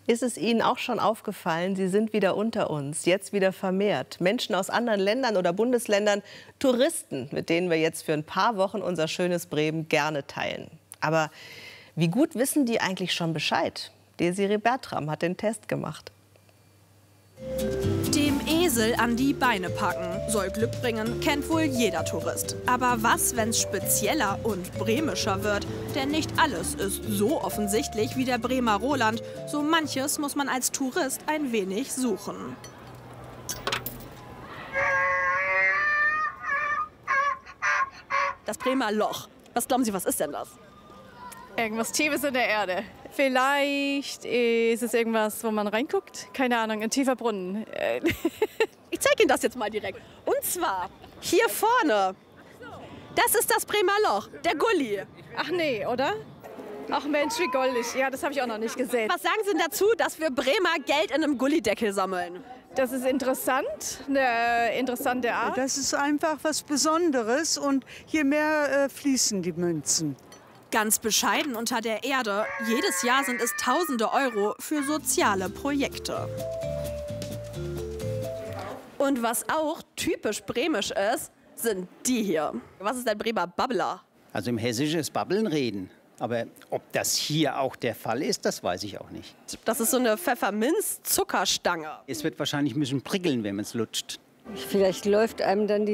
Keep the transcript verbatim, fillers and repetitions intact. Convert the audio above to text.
Ist es Ihnen auch schon aufgefallen, Sie sind wieder unter uns, jetzt wieder vermehrt. Menschen aus anderen Ländern oder Bundesländern, Touristen, mit denen wir jetzt für ein paar Wochen unser schönes Bremen gerne teilen. Aber wie gut wissen die eigentlich schon Bescheid? Desiree Bertram hat den Test gemacht. Dem Esel an die Beine packen soll Glück bringen, kennt wohl jeder Tourist. Aber was, wenn es spezieller und bremischer wird? Denn nicht alles ist so offensichtlich wie der Bremer Roland. So manches muss man als Tourist ein wenig suchen. Das Bremer Loch. Was glauben Sie, was ist denn das? Irgendwas Tiefes in der Erde. Vielleicht ist es irgendwas, wo man reinguckt. Keine Ahnung, ein tiefer Brunnen. Ich zeige Ihnen das jetzt mal direkt. Und zwar hier vorne. Das ist das Bremer Loch, der Gully. Ach nee, oder? Ach Mensch, wie goldig. Ja, das habe ich auch noch nicht gesehen. Was sagen Sie denn dazu, dass wir Bremer Geld in einem Gullydeckel sammeln? Das ist interessant, eine interessante Art. Das ist einfach was Besonderes und je mehr äh, fließen die Münzen. Ganz bescheiden unter der Erde. Jedes Jahr sind es tausende Euro für soziale Projekte. Und was auch typisch bremisch ist, sind die hier. Was ist ein Bremer Babbler? Also im Hessischen ist Babbeln reden. Aber ob das hier auch der Fall ist, das weiß ich auch nicht. Das ist so eine Pfefferminz-Zuckerstange. Es wird wahrscheinlich ein bisschen prickeln, wenn man es lutscht. Vielleicht läuft einem dann die